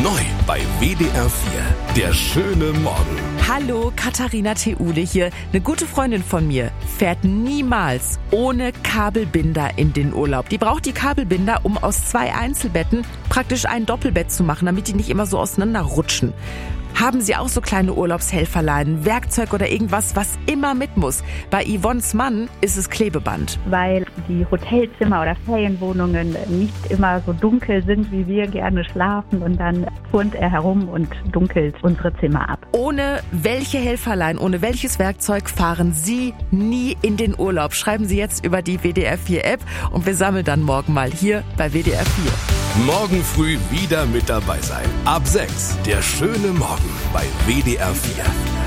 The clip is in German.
Neu bei WDR 4. Der schöne Morgen. Hallo, Katharina Theule hier. Eine gute Freundin von mir fährt niemals ohne Kabelbinder in den Urlaub. Die braucht die Kabelbinder, um aus 2 Einzelbetten praktisch ein Doppelbett zu machen, damit die nicht immer so auseinanderrutschen. Haben Sie auch so kleine Urlaubshelferlein, Werkzeug oder irgendwas, was immer mit muss? Bei Yvonnes Mann ist es Klebeband. Weil die Hotelzimmer oder Ferienwohnungen nicht immer so dunkel sind, wie wir gerne schlafen. Und dann turnt er herum und dunkelt unsere Zimmer ab. Ohne welche Helferlein, ohne welches Werkzeug fahren Sie nie in den Urlaub? Schreiben Sie jetzt über die WDR 4 App und wir sammeln dann morgen mal hier bei WDR 4. Morgen früh wieder mit dabei sein. Ab 6. Der schöne Morgen bei WDR 4.